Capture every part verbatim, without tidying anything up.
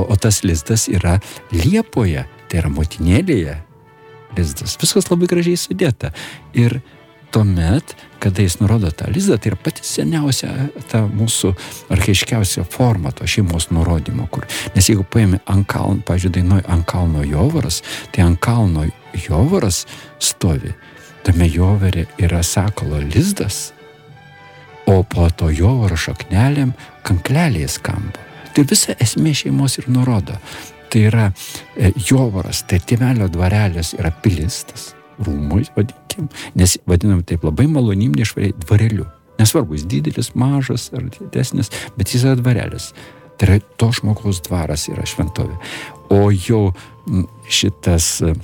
o tas lizdas yra liepoje, tai yra motinėlėje lizdas. Viskas labai gražiai sudėta. Ir tuomet, kada jis nurodo tą lizdą, tai yra pati seniausia, ta mūsų archaiškiausia forma to šeimos nurodymo. Kur, nes jeigu paėmė ant kalno, pavyzdžiui, dainuoja ant kalno jovaras, tai ant kalno jovaras stovi. Tame jovere yra sakalo lizdas, o po to jovaro šaknelėm kankleliai skamba. Tai visa esmė šeimos ir nurodo. Tai yra e, jovaras, tai tėvelio dvarelis yra pilistas. Rūmui, vadinkim, nes vadinam taip labai malonim nešvariai dvareliu. Nesvarbu, jis didelis, mažas ar didesnis, bet jis yra dvarelis. Tai yra to žmogaus dvaras yra šventovė. O jau šitas e,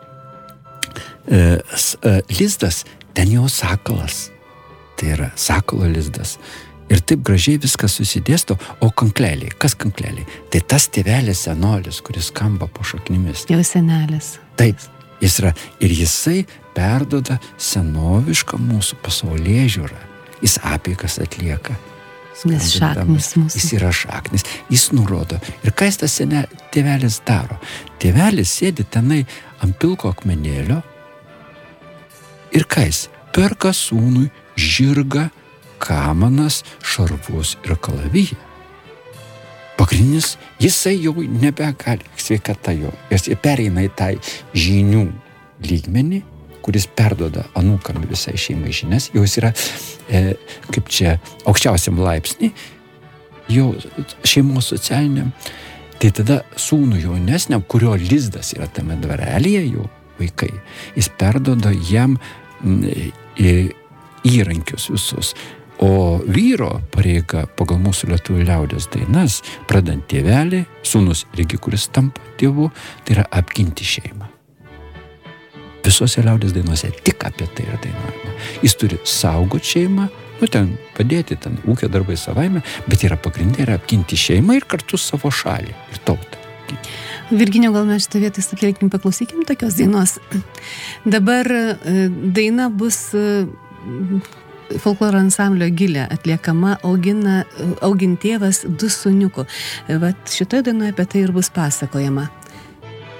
e, lizdas, ten jau sakalas. Tai yra sakalo lizdas. Ir taip gražiai viskas susidėsto, o kankleliai, kas kankleliai? Tai tas tėvelis senolis, kuris skamba po šaknimis. Jau senelis. Taip. Jis yra, ir jisai perduoda senovišką mūsų pasaulėžiūrą. Jis apeigas atlieka. Nes šaknis mūsų. Jis yra šaknis. Jis nurodo. Ir ką jis tas sene, tėvelis daro? Tėvelis sėdi tenai ant pilko akmenėlio ir ką jis? Perka sūnui žirgą, kamanas, šarvus ir kalaviją. Pagrindinis, jisai jau nebegali, sveikata jo, jis pereina į tą žinių lygmenį, kuris perduoda anūkam visai šeimai žinias, jau jis yra, e, kaip čia, aukščiausiam laipsnį, jau šeimos socialiniam, tai tada sūnų jaunesniam, kurio lizdas yra tame dvarelyje, jau vaikai, jis perduoda jam m, įrankius visus. O vyro pareiga pagal mūsų lietuvių liaudies dainas, pradant tėvelį, sūnus irgi, kuris tampa tėvu, tai yra apginti šeimą. Visose liaudies dainuose tik apie tai yra dainuojama. Jis turi saugoti šeimą, nu ten padėti, ten ūkio darbai savaime, bet yra pagrindė yra apginti šeimą ir kartu savo šalį ir tautą. Virginijau, gal mes šitą vietą stabtelkim, paklausykim tokios dainos. Dabar daina bus folkloro ansamblio Gilė atliekama augina, augintėvas du sūniukų. Vat šitoje dainoje apie tai ir bus pasakojama.